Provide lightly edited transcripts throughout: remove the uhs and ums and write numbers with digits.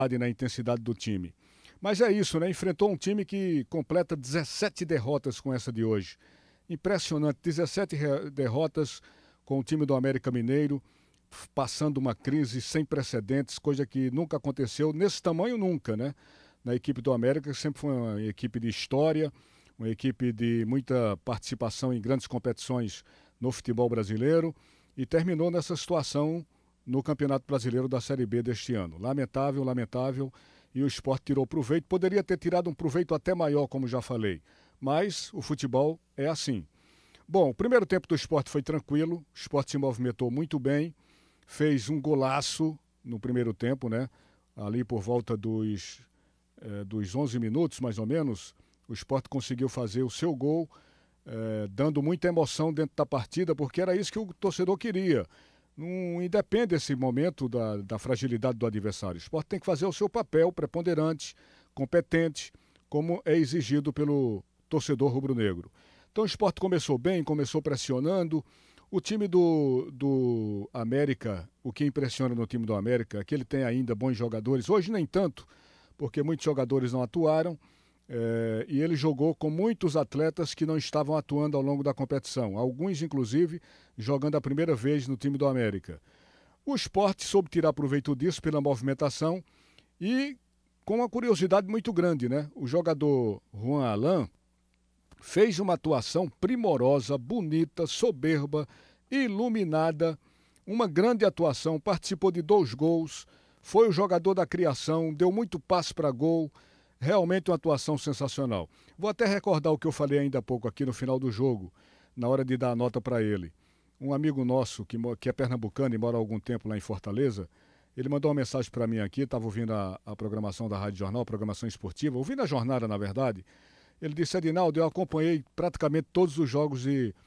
na intensidade do time. Mas é isso, né? Enfrentou um time que completa 17 derrotas com essa de hoje. Impressionante, 17 derrotas com o time do América Mineiro, passando uma crise sem precedentes, coisa que nunca aconteceu, nesse tamanho nunca, né? Na equipe do América, que sempre foi uma equipe de história, uma equipe de muita participação em grandes competições no futebol brasileiro, e terminou nessa situação no Campeonato Brasileiro da Série B deste ano. Lamentável, lamentável, e o Sport tirou proveito. Poderia ter tirado um proveito até maior, como já falei, mas o futebol é assim. Bom, o primeiro tempo do Sport foi tranquilo, o Sport se movimentou muito bem, fez um golaço no primeiro tempo, né? Ali por volta dos 11 minutos, mais ou menos, o Sport conseguiu fazer o seu gol, dando muita emoção dentro da partida, porque era isso que o torcedor queria. Não independe esse momento da fragilidade do adversário. O Sport tem que fazer o seu papel preponderante, competente, como é exigido pelo torcedor rubro-negro. Então o Sport começou bem, começou pressionando. O time do América, o que impressiona no time do América é que ele tem ainda bons jogadores. Hoje nem tanto, porque muitos jogadores não atuaram. E ele jogou com muitos atletas que não estavam atuando ao longo da competição. Alguns, inclusive, jogando a primeira vez no time do América. O Sport soube tirar proveito disso pela movimentação e com uma curiosidade muito grande, né? O jogador Juan Alain fez uma atuação primorosa, bonita, soberba, iluminada, uma grande atuação, participou de 2 gols, foi o jogador da criação, deu muito passe para gol, realmente uma atuação sensacional. Vou até recordar o que eu falei ainda há pouco aqui no final do jogo, na hora de dar a nota para ele. Um amigo nosso, que é pernambucano e mora há algum tempo lá em Fortaleza, ele mandou uma mensagem para mim aqui, estava ouvindo a programação da Rádio Jornal, programação esportiva, ouvindo a jornada, na verdade. Ele disse: Edinaldo, eu acompanhei praticamente todos os jogos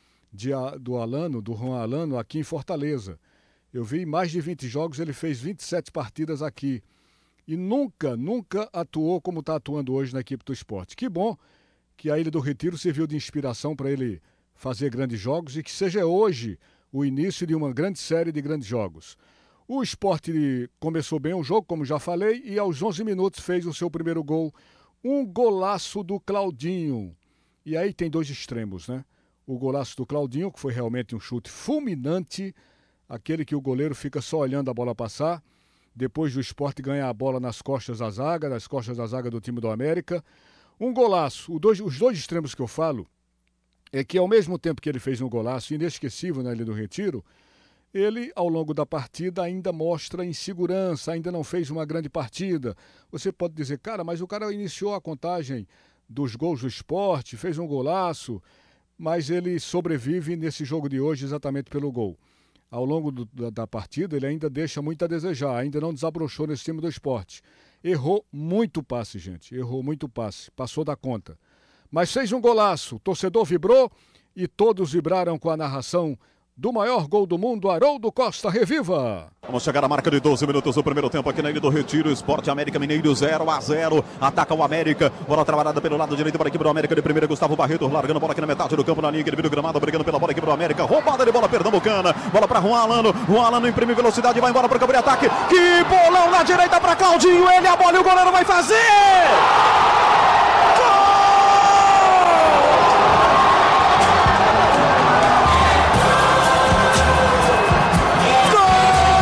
do Alano, do Juan Alano, aqui em Fortaleza. Eu vi mais de 20 jogos, ele fez 27 partidas aqui. E nunca atuou como está atuando hoje na equipe do Sport. Que bom que a Ilha do Retiro serviu de inspiração para ele fazer grandes jogos e que seja hoje o início de uma grande série de grandes jogos. O Sport começou bem o jogo, como já falei, e aos 11 minutos fez o seu primeiro gol. Um golaço do Claudinho. E aí tem 2 extremos, né? O golaço do Claudinho, que foi realmente um chute fulminante, aquele que o goleiro fica só olhando a bola passar, depois do Sport ganhar a bola nas costas da zaga do time do América. Um golaço. Os dois extremos que eu falo é que ao mesmo tempo que ele fez um golaço inesquecível na Ilha do Retiro, ele, ao longo da partida, ainda mostra insegurança, ainda não fez uma grande partida. Você pode dizer, cara, mas o cara iniciou a contagem dos gols do Sport, fez um golaço, mas ele sobrevive nesse jogo de hoje exatamente pelo gol. Ao longo da partida, ele ainda deixa muito a desejar, ainda não desabrochou nesse time do Sport. Errou muito passe, gente, errou muito passe, passou da conta. Mas fez um golaço, o torcedor vibrou e todos vibraram com a narração do maior gol do mundo, Haroldo Costa. Reviva! Vamos chegar à marca de 12 minutos do primeiro tempo aqui na Ilha do Retiro. Sport América Mineiro 0-0. Ataca o América. Bola trabalhada pelo lado direito para a equipe do América de primeira. Gustavo Barreto largando a bola aqui na metade do campo, na linha do gramado, brigando pela bola equipe do América. Roubada de bola pernambucana. Bola para Juan Alano. Juan Alano imprime velocidade, vai embora para o campo de ataque. Que bolão na direita para Claudinho. Ele a bola e o goleiro vai fazer!